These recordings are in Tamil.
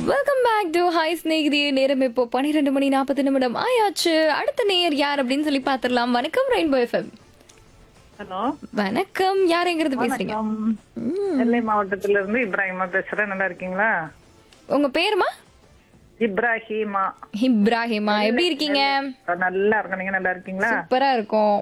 Welcome back to hi ஸ்நேகிதியே. நேரம் இப்போ 12 மணி 40 நிமிடம் ஆயாச்சு. அடுத்த நேயர் யார் அப்படின்னு சொல்லி பாத்துடலாம். வணக்கம் ரெயின்போ எஃப்எம். ஹலோ வணக்கம், யார் எங்கிறது பேசுறீங்க? வணக்கம். நெல்லை மாவட்டத்துல இருந்து இப்ராஹிமா பேசுறேன். நல்லா இருக்கீங்களா? உங்க பேருமா? இப்ராஹிமா. இப்ராஹிமா, எப்படி இருக்கீங்க? நல்லா இருக்கேன். நீங்க நல்லா இருக்கீங்களா? சூப்பரா இருக்கும்.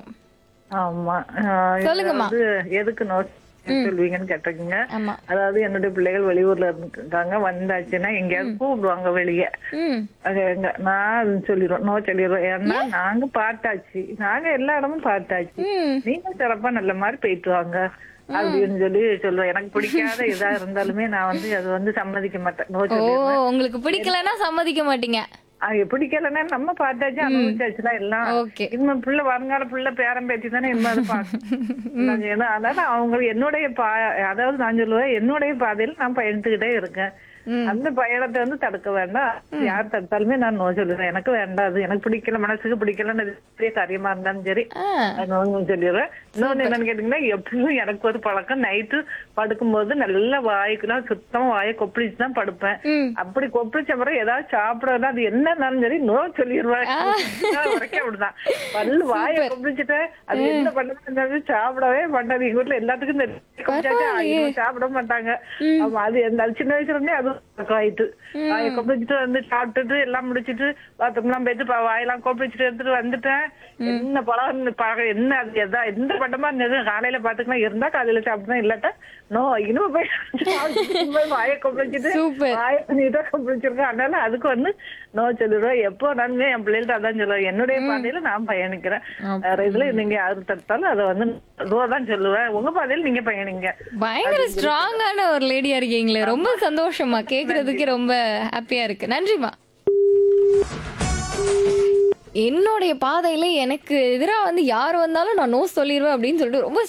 ஆமா. சொல்லுங்கம்மா. எதுக்கு நோட் சொல்வீங்கன்னு கேட்டிருக்கீங்க. ஆமா. அதாவது என்னுடைய பிள்ளைகள் வெளியூர்ல இருக்காங்க. வந்தாச்சுன்னா எங்கேயாவது கூப்பிடுவாங்க வெளியே. ம். அது நான் சொல்லிடுவேன், நோ சொல்லிடுவேன். ஏன்னா நாங்க பார்த்தாச்சு, நாங்க எல்லா இடமும் பார்த்தாச்சு. ம். நீங்க சிறப்பா நல்ல மாதிரி போயிட்டு வாங்க அப்படின்னு சொல்லி சொல்லுவேன். எனக்கு பிடிக்காத இதா இருந்தாலுமே நான் அது சம்மதிக்க மாட்டேன். நோ ஓ, சொல்லிடுவேன். உங்களுக்கு பிடிக்கலன்னா சம்மதிக்க மாட்டீங்க. பிடிக்கலன்னா நம்ம பார்த்தாச்சு, அனுபவிச்சாச்சுல எல்லாம். ஓகே. இன்னும் பிள்ளை வருங்கால பிள்ளை பேரம் பேத்தி தானே இன்னும் அதை பார்க்கணும். அதனால அவங்க என்னுடைய அதாவது நான் சொல்லுவேன், என்னுடைய பாதையில நான் பயணித்துக்கிட்டே இருக்கேன். அந்த பயணத்தை தடுக்க வேண்டாம். யார் தடுத்தாலுமே நான் நோ சொல்லுவேன். எனக்கு வேண்டாம், அது எனக்கு பிடிக்கல, மனசுக்கு பிடிக்கலன்னு பெரிய காரியமா இருந்தாலும் சரி ஆ. நோன்னு சொல்லிடுறேன். இன்னொன்னு என்னன்னு கேட்டீங்கன்னா, எப்பவும் எனக்கு ஒரு பழக்கம், நைட்டு படுக்கும்போது நல்ல வாய்க்குலாம் சுத்தமா வாயை கொப்பளிச்சுதான் படுப்பேன். ம். அப்படி கொப்பளிச்ச பிறகு ஏதாவது சாப்பிடறதா அது என்னன்னாலும் சரி நோ சொல்லிடுவேன். வரைக்கும் அப்படிதான். பல்லு வாயை கொப்பளிச்சுட்டு அது என்ன பண்ணது சாப்பிடவே மாட்டாது. எங்க வீட்டுல எல்லாத்துக்கும் தெரியும், சாப்பிட மாட்டாங்க. ஆமா, அது அது சின்ன வயசுல இருந்தே அது ஆயிட்டு. வாயை கொப்பளிச்சுட்டு சாப்பிட்டுட்டு எல்லாம் முடிச்சிட்டு பாத்ரூம்லாம் போயிட்டு வாயெல்லாம் கொப்பளிச்சுட்டு எடுத்துட்டு வந்துட்டேன். என்ன பழம் என்ன அது எந்த பண்டமா இருந்தது காலையில பாத்துக்கலாம், இருந்தா காலையில சாப்பிட்டேன், இல்லாட்டா நோ. இன்னும் போய் வாயை கொப்பளிச்சுட்டு சூப்பர். வாயை நீட்டா கொப்பளிச்சிருக்கேன். அதனால அதுக்கு நோ சொல்லிடுவேன். எப்போ நானுமே என் பிள்ளைகிட்ட அதான் சொல்லுவேன், என்னுடைய பாதையில நான் பயணிக்கிறேன். வேற இதுல நீங்க யாரு தடுத்தாலும் அதை நோ தான் சொல்லுவேன். உங்க பாதையில நீங்க பயணிங்க. பயங்கர ஸ்ட்ராங்கான ஒரு லேடியா இருக்கீங்களே, ரொம்ப சந்தோஷமா, கேக்குறதுக்கு ரொம்ப ஹாப்பியா இருக்கு. நன்றிமா. என்னுடைய பாதையில எனக்கு எதிராக யார் வந்தாலும் நான் நோ சொல்லிடுவேன் அப்படின்னு சொல்லிட்டு ரொம்ப